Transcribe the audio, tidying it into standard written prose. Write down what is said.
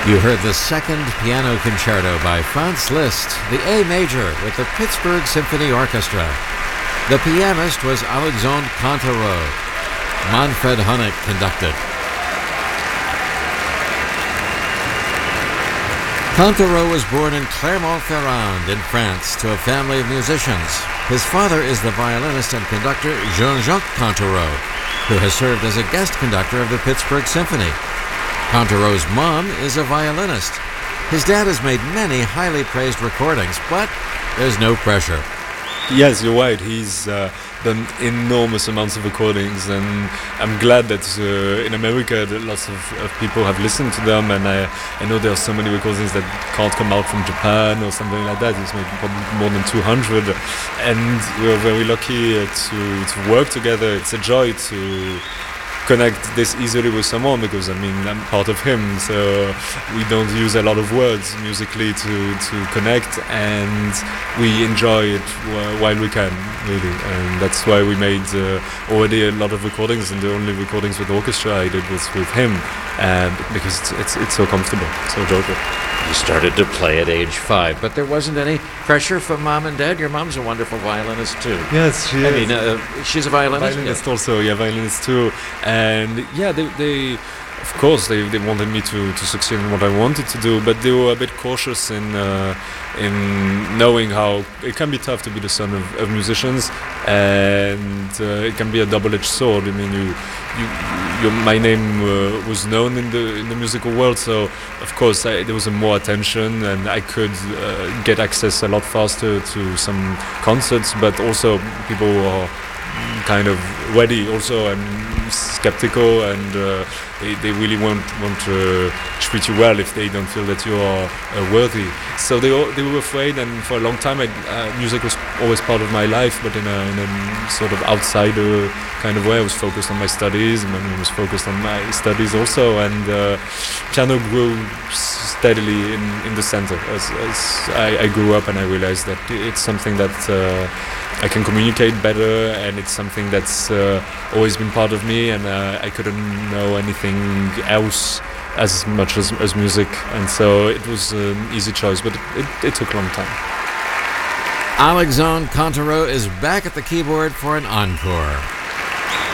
You heard the second piano concerto by Franz Liszt, the A major with the Pittsburgh Symphony Orchestra. The pianist was Alexandre Cantereau. Manfred Honeck conducted. Cantereau was born in Clermont-Ferrand in France to a family of musicians. His father is the violinist and conductor Jean-Jacques Cantereau, who has served as a guest conductor of the Pittsburgh Symphony. Cantereau's mom is a violinist. His dad has made many highly praised recordings, but there's no pressure. Yes, you're right. He's done enormous amounts of recordings, and I'm glad that in America that lots of people have listened to them, and I know there are so many recordings that can't come out from Japan or something like that. He's made probably more than 200, and we're very lucky to work together. It's a joy to connect this easily with someone, because I'm part of him, so we don't use a lot of words musically to connect, and we enjoy it while we can, really. And that's why we made already a lot of recordings, and the only recordings with orchestra I did was with him, because it's so comfortable, so joyful. You started to play at age 5, but there wasn't any pressure from mom and dad? Your mom's a wonderful violinist too. Yes, she is. She's a violinist? Violinist also, yeah, violinist too. And yeah, they of course, they wanted me to succeed in what I wanted to do, but they were a bit cautious in knowing how it can be tough to be the son of musicians, and it can be a double-edged sword. I mean, my name was known in the musical world, so of course there was more attention, and I could get access a lot faster to some concerts. But also people are kind of ready also and skeptical, and they really won't treat you well if they don't feel that you are worthy. So they were afraid, and for a long time music was always part of my life, but in a sort of outsider kind of way. I was focused on my studies, and my mom was focused on my studies also, and piano grew steadily in the center as I grew up, and I realized that it's something that I can communicate better, and it's something that's always been part of me, and I couldn't know anything else as much as music, and so it was an easy choice, but it took a long time. Alexandre Cantereau is back at the keyboard for an encore.